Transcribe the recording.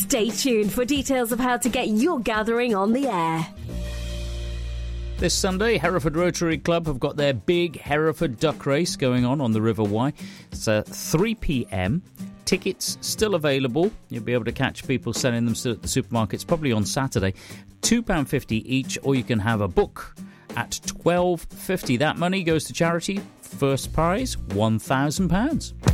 Stay tuned for details of how to get your gathering on the air. This Sunday, Hereford Rotary Club have got their big Hereford Duck Race going on the River Wye. It's 3 p.m. Tickets still available. You'll be able to catch people selling them still at the supermarkets, probably on Saturday. £2.50 each, or you can have a book at £12.50. That money goes to charity. First prize, £1,000.